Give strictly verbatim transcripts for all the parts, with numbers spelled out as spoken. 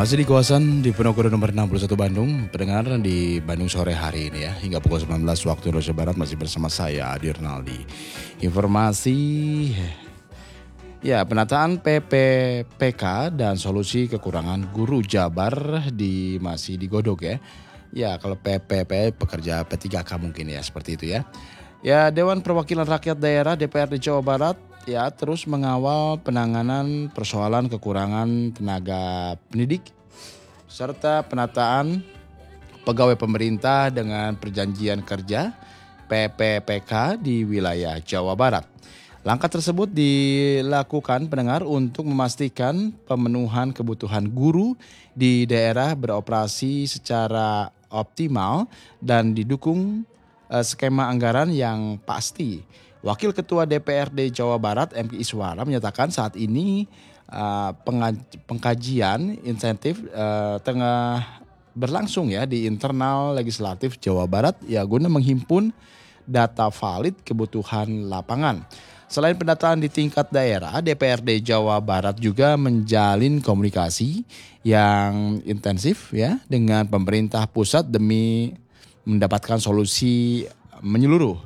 Masih di kawasan di Penogoro nomor enam puluh satu Bandung, pendengar di Bandung sore hari ini ya, hingga pukul sembilan belas waktu Indonesia Barat masih bersama saya Adi Ronaldi. Informasi ya penataan P P P K dan solusi kekurangan guru Jabar di masih digodok ya. Ya kalau P P P pekerja P tiga K mungkin ya seperti itu ya. Ya Dewan Perwakilan Rakyat Daerah D P R D Jawa Barat ya terus mengawal penanganan persoalan kekurangan tenaga pendidik serta penataan pegawai pemerintah dengan perjanjian kerja P P P K di wilayah Jawa Barat. Langkah tersebut dilakukan pendengar untuk memastikan pemenuhan kebutuhan guru di daerah beroperasi secara optimal dan didukung eh, skema anggaran yang pasti. Wakil Ketua D P R D Jawa Barat M Ki Iswara menyatakan saat ini uh, pengaj- pengkajian insentif uh, tengah berlangsung ya di internal legislatif Jawa Barat ya guna menghimpun data valid kebutuhan lapangan. Selain pendataan di tingkat daerah, D P R D Jawa Barat juga menjalin komunikasi yang intensif ya dengan pemerintah pusat demi mendapatkan solusi menyeluruh.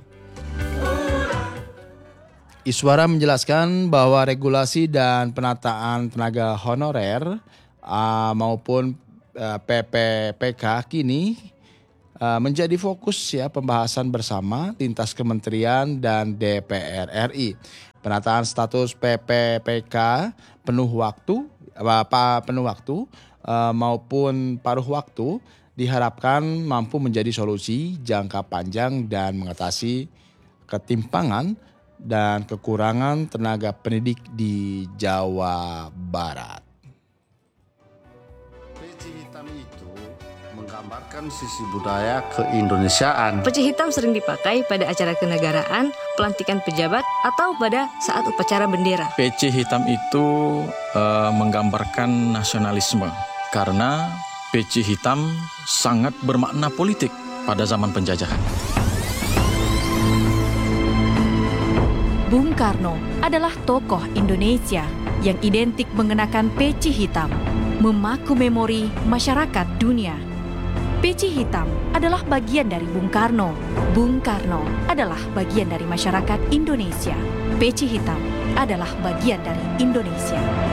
Iswara menjelaskan bahwa regulasi dan penataan tenaga honorer uh, maupun uh, P P P K kini uh, menjadi fokus ya pembahasan bersama lintas kementerian dan D P R R I. Penataan status P P P K penuh waktu, apa penuh waktu uh, maupun paruh waktu diharapkan mampu menjadi solusi jangka panjang dan mengatasi ketimpangan dan kekurangan tenaga pendidik di Jawa Barat. Peci hitam itu menggambarkan sisi budaya keindonesiaan. Peci hitam sering dipakai pada acara kenegaraan, pelantikan pejabat, atau pada saat upacara bendera. Peci hitam itu uh, menggambarkan nasionalisme karena peci hitam sangat bermakna politik pada zaman penjajahan. Bung Karno adalah tokoh Indonesia yang identik mengenakan peci hitam, memaku memori masyarakat dunia. Peci hitam adalah bagian dari Bung Karno. Bung Karno adalah bagian dari masyarakat Indonesia. Peci hitam adalah bagian dari Indonesia.